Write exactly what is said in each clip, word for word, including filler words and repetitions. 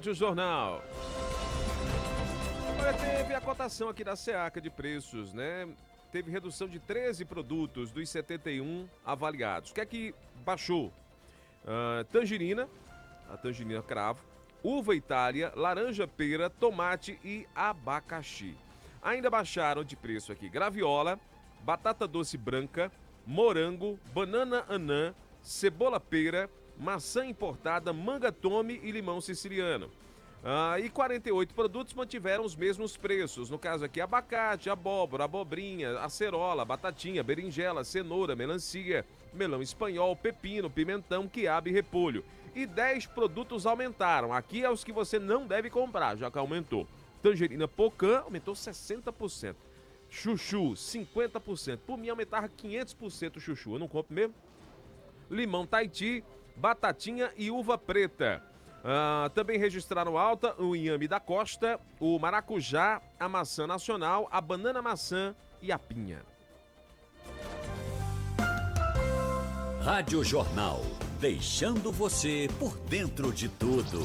Rádio Jornal. Olha, teve a cotação aqui da SEACA de preços, né? Teve redução de treze produtos dos setenta e um avaliados. O que é que baixou? Uh, tangerina, a tangerina cravo, uva Itália, laranja pera, tomate e abacaxi. Ainda baixaram de preço aqui graviola, batata doce branca, morango, banana anã, cebola pera, maçã importada, manga tome e limão siciliano. Ah, e quarenta e oito produtos mantiveram os mesmos preços. No caso aqui, abacate, abóbora, abobrinha, acerola, batatinha, berinjela, cenoura, melancia, melão espanhol, pepino, pimentão, quiabo e repolho. E dez produtos aumentaram. Aqui é os que você não deve comprar, já que aumentou. Tangerina pocã aumentou sessenta por cento. Chuchu, cinquenta por cento. Por mim, aumentava quinhentos por cento o chuchu. Eu não compro mesmo. Limão Tahiti, batatinha e uva preta. Ah, também registraram alta o inhame da costa, o maracujá, a maçã nacional, a banana maçã e a pinha. Rádio Jornal, deixando você por dentro de tudo.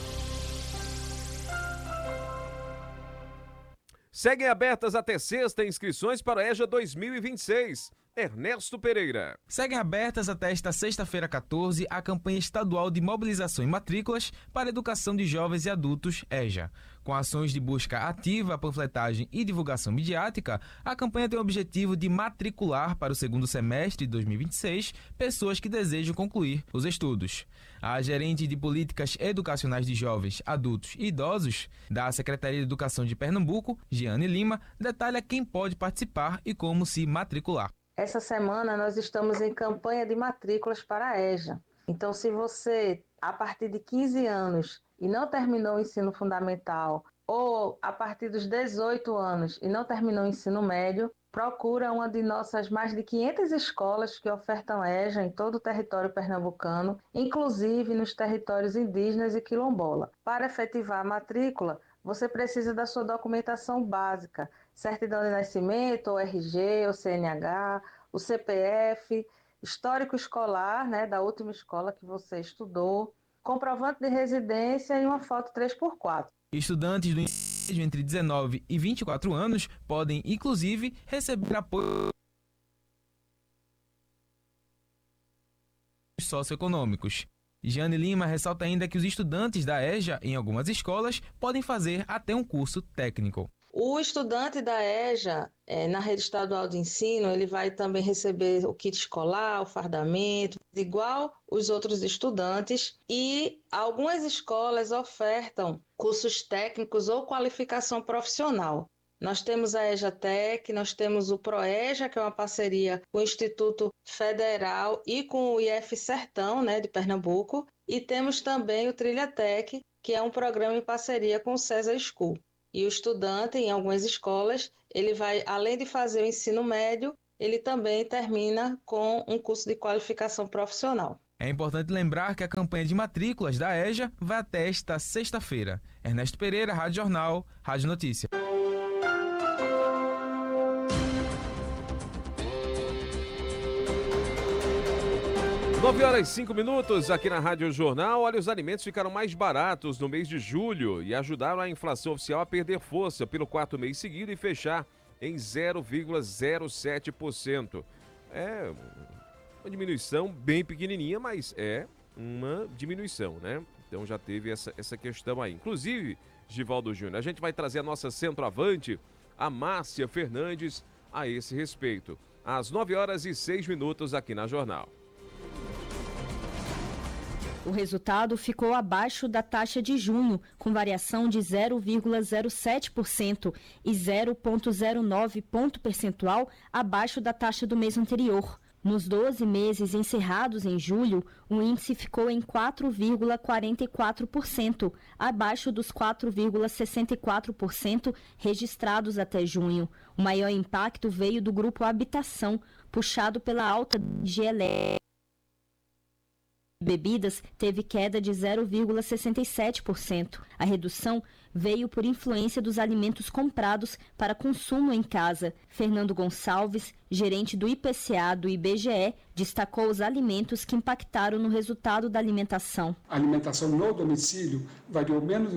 Seguem abertas até sexta inscrições para a EJA dois mil e vinte e seis. Ernesto Pereira. Seguem abertas até esta sexta-feira quatorze a campanha estadual de mobilização e matrículas para a educação de jovens e adultos EJA. Com ações de busca ativa, panfletagem e divulgação midiática, a campanha tem o objetivo de matricular para o segundo semestre de dois mil e vinte e seis pessoas que desejam concluir os estudos. A gerente de políticas educacionais de jovens, adultos e idosos da Secretaria de Educação de Pernambuco, Giane Lima, detalha quem pode participar e como se matricular. Essa semana nós estamos em campanha de matrículas para a EJA. Então, se você, a partir de quinze anos e não terminou o ensino fundamental, ou a partir dos dezoito anos e não terminou o ensino médio, procura uma de nossas mais de quinhentas escolas que ofertam EJA em todo o território pernambucano, inclusive nos territórios indígenas e quilombola. Para efetivar a matrícula, você precisa da sua documentação básica, certidão de nascimento, ou R G, ou C N H, o C P F, histórico escolar, né, da última escola que você estudou, comprovante de residência e uma foto três por quatro. Estudantes do ensino entre dezenove e vinte e quatro anos podem, inclusive, receber apoio socioeconômicos. Giane Lima ressalta ainda que os estudantes da EJA, em algumas escolas, podem fazer até um curso técnico. O estudante da EJA, é, na rede estadual de ensino, ele vai também receber o kit escolar, o fardamento, igual os outros estudantes, e algumas escolas ofertam cursos técnicos ou qualificação profissional. Nós temos a EJATEC, nós temos o PROEJA, que é uma parceria com o Instituto Federal e com o I F Sertão, né, de Pernambuco, e temos também o TrilhaTec, que é um programa em parceria com o César School. E o estudante, em algumas escolas, ele vai, além de fazer o ensino médio, ele também termina com um curso de qualificação profissional. É importante lembrar que a campanha de matrículas da EJA vai até esta sexta-feira. Ernesto Pereira, Rádio Jornal, Rádio Notícia. nove horas e cinco minutos aqui na Rádio Jornal. Olha, os alimentos ficaram mais baratos no mês de julho e ajudaram a inflação oficial a perder força pelo quarto mês seguido e fechar em zero vírgula zero sete por cento. É uma diminuição bem pequenininha, mas é uma diminuição, né? Então já teve essa, essa questão aí. Inclusive, Givaldo Júnior, a gente vai trazer a nossa centroavante, a Márcia Fernandes, a esse respeito. Às nove horas e seis minutos aqui na Jornal. O resultado ficou abaixo da taxa de junho, com variação de zero vírgula zero sete por cento e zero vírgula zero nove ponto percentual abaixo da taxa do mês anterior. Nos doze meses encerrados em julho, o índice ficou em quatro vírgula quarenta e quatro por cento, abaixo dos quatro vírgula sessenta e quatro por cento registrados até junho. O maior impacto veio do grupo Habitação, puxado pela alta de energia elétrica. Bebidas teve queda de zero vírgula sessenta e sete por cento. A redução veio por influência dos alimentos comprados para consumo em casa. Fernando Gonçalves, gerente do I P C A do I B G E, destacou os alimentos que impactaram no resultado da alimentação. A alimentação no domicílio variou menos